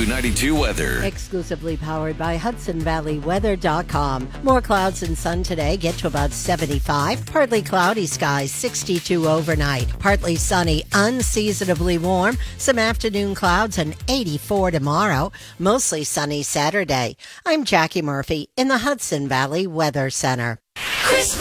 92 weather. Exclusively powered by HudsonValleyWeather.com. More clouds and sun today, get to about 75. Partly cloudy skies, 62 overnight. Partly sunny, unseasonably warm. Some afternoon clouds and 84 tomorrow. Mostly sunny Saturday. I'm Jackie Murphy in the Hudson Valley Weather Center. Christmas